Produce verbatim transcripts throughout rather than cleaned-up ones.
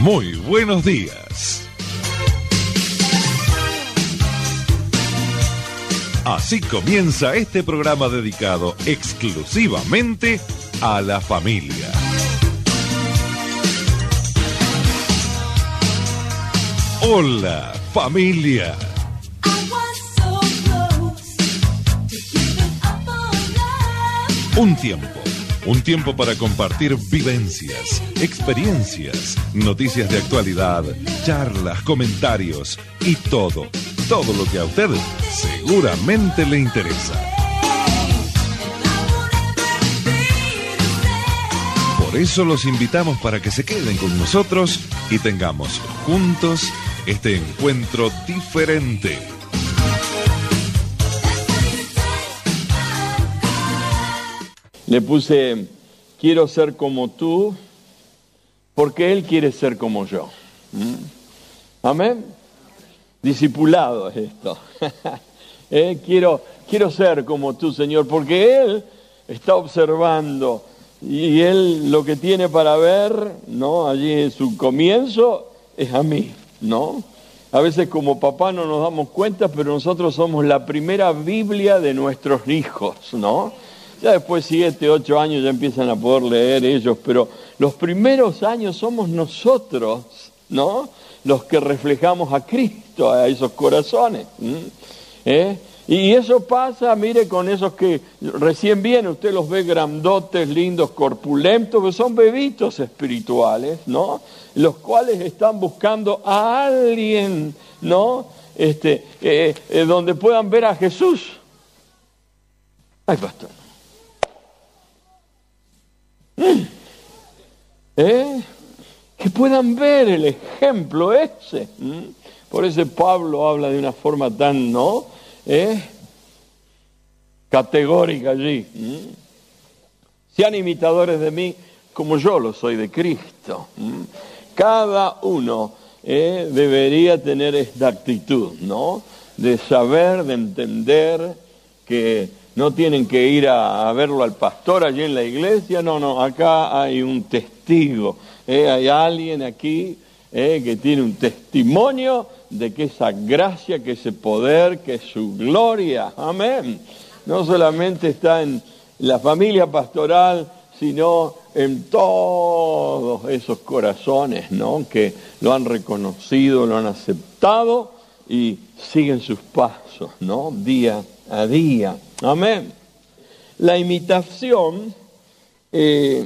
Muy buenos días. Así comienza este programa dedicado exclusivamente a la familia. Hola, familia. Un tiempo, un tiempo para compartir vivencias, experiencias, noticias de actualidad, charlas, comentarios y todo, todo lo que a usted seguramente le interesa. Por eso los invitamos para que se queden con nosotros y tengamos juntos este encuentro diferente. Le puse, quiero ser como tú, porque Él quiere ser como yo. ¿Mm? Amén. Discipulado es esto. eh, quiero, quiero ser como tú, Señor, porque Él está observando y Él lo que tiene para ver, ¿no? Allí en su comienzo es a mí, ¿no? A veces como papá no nos damos cuenta, pero nosotros somos la primera Biblia de nuestros hijos, ¿no? Ya después, siete, ocho años, ya empiezan a poder leer ellos, pero los primeros años somos nosotros, ¿no? Los que reflejamos a Cristo, a esos corazones. ¿Eh? Y eso pasa, mire, con esos que recién vienen, usted los ve grandotes, lindos, corpulentos, pero son bebitos espirituales, ¿no? Los cuales están buscando a alguien, ¿no? Este, eh, eh, donde puedan ver a Jesús. Ay, pastor. ¿Eh? Que puedan ver el ejemplo ese. ¿Mm? Por eso Pablo habla de una forma tan, ¿no? ¿Eh? Categórica allí. ¿Mm? Sean imitadores de mí como yo lo soy de Cristo. ¿Mm? Cada uno ¿eh? debería tener esta actitud, ¿no? De saber, de entender que no tienen que ir a, a verlo al pastor allí en la iglesia, no, no, acá hay un testigo, ¿eh? Hay alguien aquí ¿eh? que tiene un testimonio de que esa gracia, que ese poder, que su gloria, amén, no solamente está en la familia pastoral, sino en todos esos corazones, ¿no? Que lo han reconocido, lo han aceptado y siguen sus pasos, ¿no? Día a día. Amén. La imitación, eh,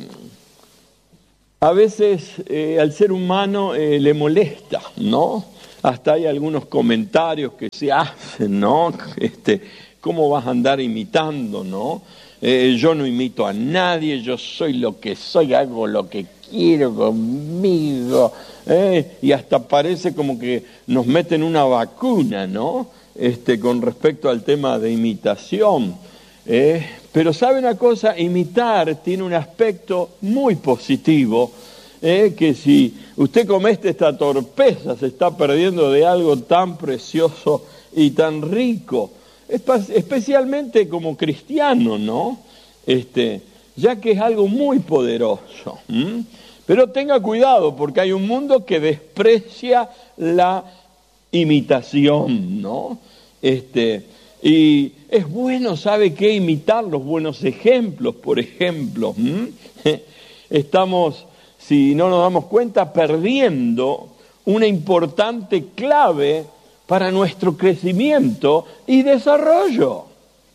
a veces eh, al ser humano eh, le molesta, ¿no? Hasta hay algunos comentarios que se hacen, ¿no? Este, ¿cómo vas a andar imitando, no? Eh, yo no imito a nadie, yo soy lo que soy, hago lo que quiero conmigo. Eh, y hasta parece como que nos meten una vacuna, ¿no? Este, con respecto al tema de imitación. Eh, pero ¿sabe una cosa? Imitar tiene un aspecto muy positivo, eh, que si usted comete esta torpeza se está perdiendo de algo tan precioso y tan rico, especialmente como cristiano, ¿no? Este, ya que es algo muy poderoso. ¿Mm? Pero tenga cuidado, porque hay un mundo que desprecia la imitación, ¿no? Este, y es bueno, ¿sabe qué? Imitar los buenos ejemplos, por ejemplo. ¿Mm? Estamos, si no nos damos cuenta, perdiendo una importante clave para nuestro crecimiento y desarrollo.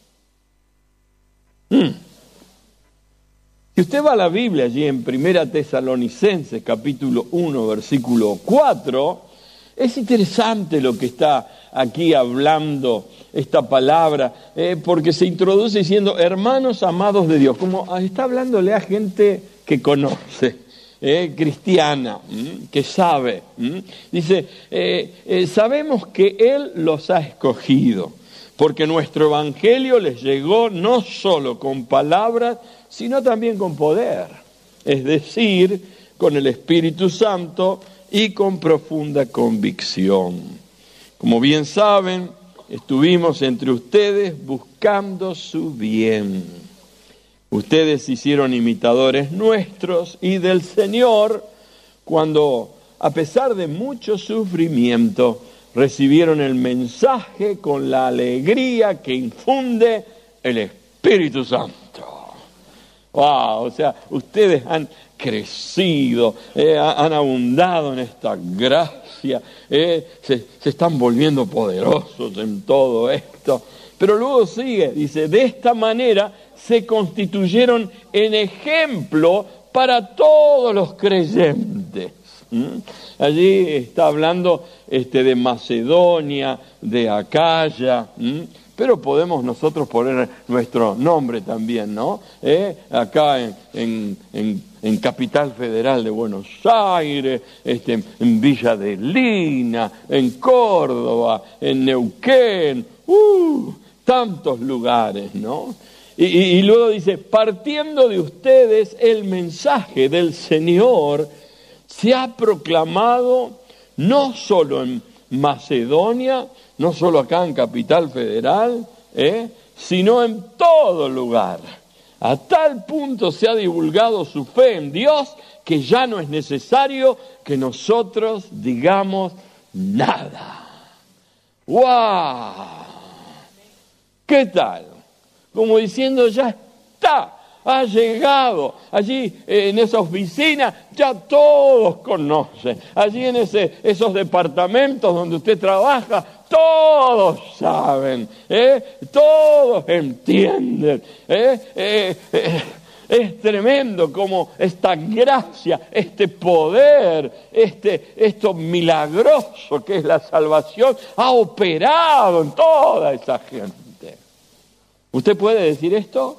¿Mm? Si usted va a la Biblia allí en Primera Tesalonicenses, capítulo uno, versículo cuatro, es interesante lo que está aquí hablando esta palabra, eh, porque se introduce diciendo, hermanos amados de Dios, como está hablándole a gente que conoce, eh, cristiana, ¿m? que sabe. ¿m? Dice, eh, eh, sabemos que Él los ha escogido, porque nuestro evangelio les llegó no solo con palabras, sino también con poder, es decir, con el Espíritu Santo y con profunda convicción. Como bien saben, estuvimos entre ustedes buscando su bien. Ustedes se hicieron imitadores nuestros y del Señor cuando a pesar de mucho sufrimiento, recibieron el mensaje con la alegría que infunde el Espíritu Santo. ¡Wow! O sea, ustedes han crecido, eh, han abundado en esta gracia, eh, se, se están volviendo poderosos en todo esto. Pero luego sigue, dice, de esta manera se constituyeron en ejemplo para todos los creyentes. ¿Mm? Allí está hablando este, de Macedonia, de Acaya, ¿Mm? Pero podemos nosotros poner nuestro nombre también, ¿no? ¿Eh? Acá en, en, en, en Capital Federal de Buenos Aires, este, en Villa de Lina, en Córdoba, en Neuquén, ¡uh! Tantos lugares, ¿no? Y, y, y luego dice, partiendo de ustedes el mensaje del Señor se ha proclamado no solo en Macedonia, no solo acá en Capital Federal, ¿eh? sino en todo lugar. A tal punto se ha divulgado su fe en Dios que ya no es necesario que nosotros digamos nada. ¡Wow! ¿Qué tal? Como diciendo, ya está. Ha llegado, allí en esa oficina ya todos conocen, allí en ese, esos departamentos donde usted trabaja, todos saben, ¿eh? Todos entienden. ¿eh? Eh, eh, es tremendo como esta gracia, este poder, este, esto milagroso que es la salvación, ha operado en toda esa gente. ¿Usted puede decir esto?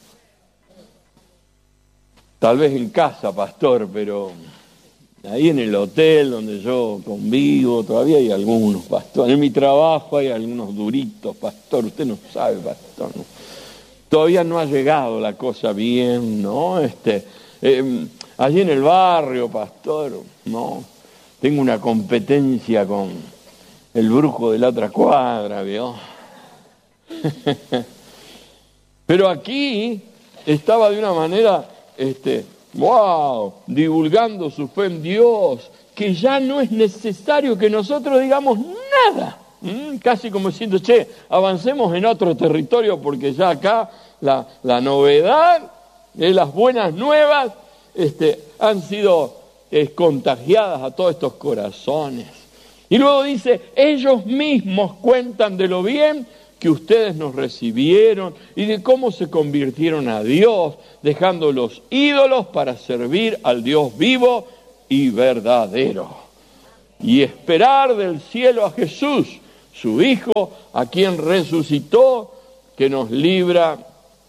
Tal vez en casa, pastor, pero ahí en el hotel donde yo convivo, todavía hay algunos, pastor. En mi trabajo hay algunos duritos, pastor. Usted no sabe, pastor. ¿no? Todavía no ha llegado la cosa bien, ¿no? Este, eh, allí en el barrio, pastor, ¿no? Tengo una competencia con el brujo de la otra cuadra, ¿vio? Pero aquí estaba de una manera... Este, wow, divulgando su fe en Dios, que ya no es necesario que nosotros digamos nada, ¿Mm? casi como diciendo, che, avancemos en otro territorio porque ya acá la, la novedad, eh, las buenas nuevas, este, han sido eh, contagiadas a todos estos corazones. Y luego dice, ellos mismos cuentan de lo bien que ustedes nos recibieron y de cómo se convirtieron a Dios, dejando los ídolos para servir al Dios vivo y verdadero. Y esperar del cielo a Jesús, su Hijo, a quien resucitó, que nos libra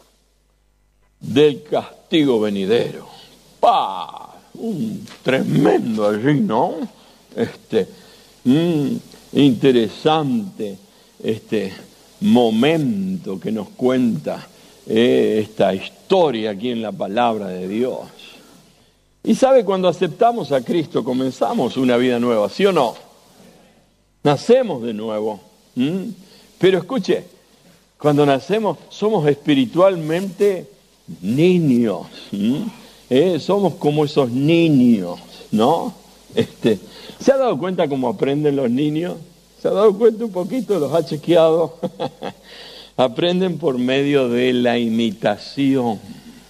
del castigo venidero. ¡Pah! Un tremendo allí, ¿no? Este, mm, interesante, este... momento que nos cuenta eh, esta historia aquí en la palabra de Dios. Y sabe, cuando aceptamos a Cristo comenzamos una vida nueva, ¿sí o no? Nacemos de nuevo. ¿Mm? Pero escuche, cuando nacemos somos espiritualmente niños. ¿Mm? Eh, somos como esos niños, ¿no? Este, ¿se ha dado cuenta cómo aprenden los niños? ¿Se ha dado cuenta un poquito? ¿Los ha chequeado? Aprenden por medio de la imitación.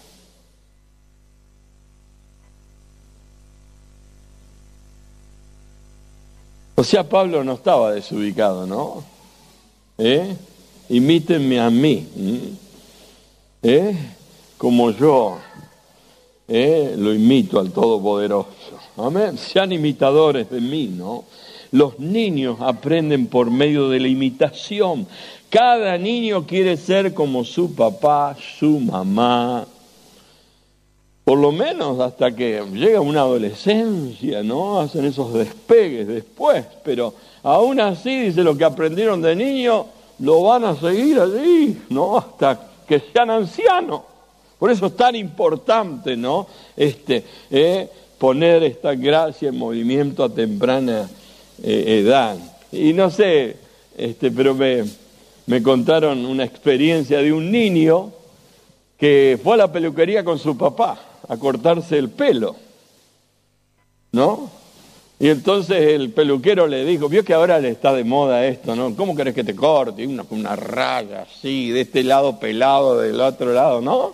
O sea, Pablo no estaba desubicado, ¿no? ¿Eh? Imítenme a mí. ¿Eh? Como yo ¿eh? lo imito al Todopoderoso. Amén. Sean imitadores de mí, ¿no? Los niños aprenden por medio de la imitación. Cada niño quiere ser como su papá, su mamá. Por lo menos hasta que llega una adolescencia, ¿no? Hacen esos despegues después. Pero aún así, dice, lo que aprendieron de niño, lo van a seguir allí, ¿no? Hasta que sean ancianos. Por eso es tan importante, ¿no? Este, eh, poner esta gracia en movimiento a temprana Eh, edad. Y no sé, este, pero me, me contaron una experiencia de un niño que fue a la peluquería con su papá a cortarse el pelo, ¿no? Y entonces el peluquero le dijo, vio que ahora le está de moda esto, ¿no? ¿Cómo querés que te corte? Una, una raya así, de este lado pelado, del otro lado, ¿no?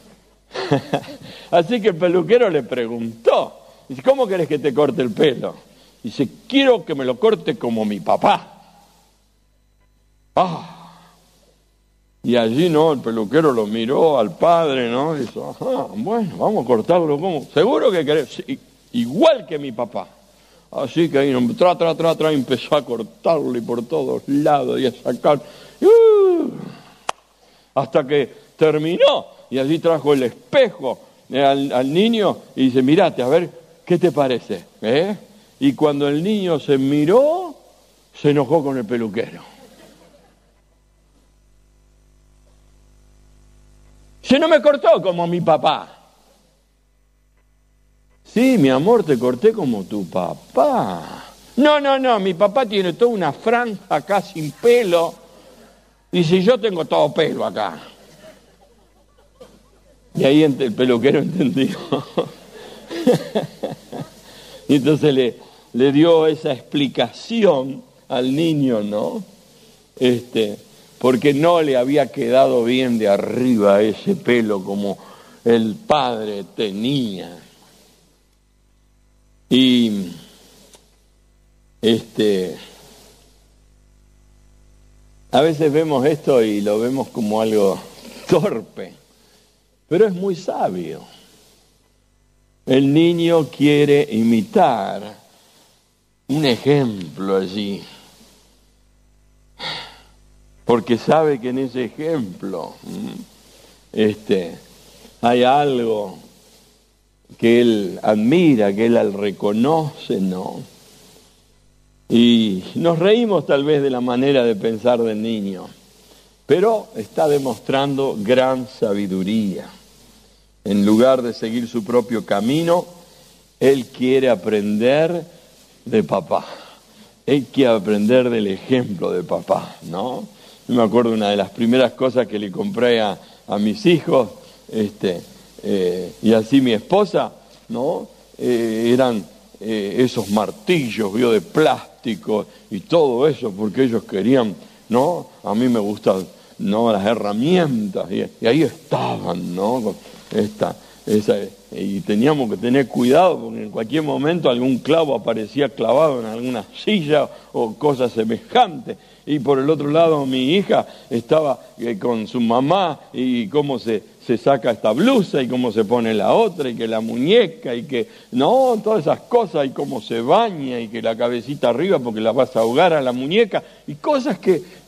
Así que el peluquero le preguntó, dice, ¿cómo querés que te corte el pelo? Dice, quiero que me lo corte como mi papá. Ah. Y allí, ¿no? El peluquero lo miró al padre, ¿no? Y dijo, ajá, bueno, vamos a cortarlo como... ¿Seguro que querés? Sí, igual que mi papá. Así que ahí, tra, tra, tra, tra, empezó a cortarlo y por todos lados y a sacar... Uh, hasta que terminó. Y allí trajo el espejo al, al niño y dice, mirate, a ver, ¿qué te parece? ¿Eh? Y cuando el niño se miró, se enojó con el peluquero. Si no me cortó como mi papá. Sí, mi amor, te corté como tu papá. No, no, no, mi papá tiene toda una franja acá sin pelo. Y si yo tengo todo pelo acá. Y ahí el peluquero entendió. Y entonces le, le dio esa explicación al niño, ¿no? Este, porque no le había quedado bien de arriba ese pelo como el padre tenía. Y este a veces vemos esto y lo vemos como algo torpe, pero es muy sabio. El niño quiere imitar un ejemplo allí, porque sabe que en ese ejemplo este, hay algo que él admira, que él reconoce, ¿no? Y nos reímos tal vez de la manera de pensar del niño, pero está demostrando gran sabiduría. En lugar de seguir su propio camino, él quiere aprender de papá. Él quiere aprender del ejemplo de papá, ¿no? Yo me acuerdo una de las primeras cosas que le compré a, a mis hijos, este, eh, y así mi esposa, ¿no? Eh, eran eh, esos martillos, ¿vio? De plástico y todo eso, porque ellos querían, ¿no? A mí me gustan, ¿no? Las herramientas, y, y ahí estaban, ¿no? Con esta, esa, y teníamos que tener cuidado porque en cualquier momento algún clavo aparecía clavado en alguna silla o cosas semejantes. Y por el otro lado mi hija estaba eh, con su mamá y cómo se, se saca esta blusa y cómo se pone la otra y que la muñeca y que, no, todas esas cosas y cómo se baña y que la cabecita arriba porque la vas a ahogar a la muñeca y cosas que